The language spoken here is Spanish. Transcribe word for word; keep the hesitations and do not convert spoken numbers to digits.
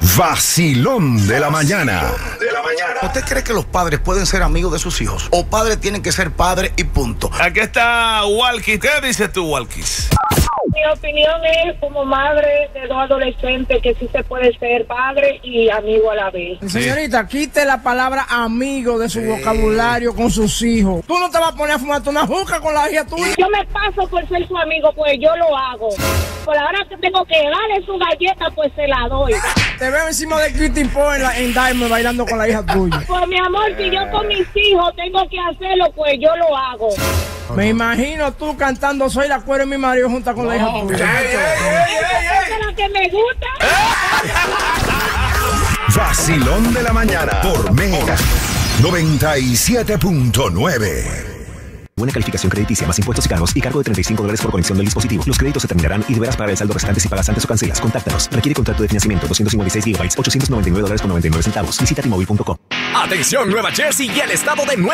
Vacilón de la mañana. De la mañana. ¿Usted cree que los padres pueden ser amigos de sus hijos? ¿O padres tienen que ser padres y punto? Aquí está Walkis. ¿Qué dices tú, Walkis? Mi opinión es, como madre de dos adolescentes, que sí se puede ser padre y amigo a la vez. Sí. Señorita, quite la palabra amigo de su sí. vocabulario con sus hijos. Tú no te vas a poner a fumarte una juca con la hija tuya. Yo me paso por ser su amigo, pues yo lo hago. Por la hora que tengo que darle su galleta, pues se la doy. Te veo encima de Kitty Poe en, la, en Diamond bailando con la hija tuya. Pues mi amor, si yo con mis hijos tengo que hacerlo, pues yo lo hago. Me imagino tú cantando Soy la cuero en mi marido junto con la hija tuya. Esa es la que me gusta. Vacilón de la mañana por Mega noventa y siete punto nueve. Buena calificación crediticia, más impuestos y cargos y cargo de treinta y cinco dólares por conexión del dispositivo. Los créditos se terminarán y deberás pagar el saldo restante si pagas antes o cancelas. Contáctanos. Requiere contrato de financiamiento doscientos cincuenta y seis gigabytes, ochocientos noventa y nueve dólares con noventa y nueve centavos. Visita T Mobile punto com. Atención, Nueva Jersey y el estado de Nueva